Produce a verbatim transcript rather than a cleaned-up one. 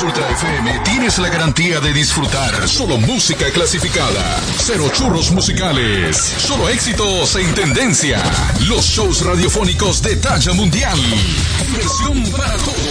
Ultra F M tienes la garantía de disfrutar solo música clasificada, cero churros musicales, solo éxitos en tendencia, los shows radiofónicos de talla mundial, diversión para todos.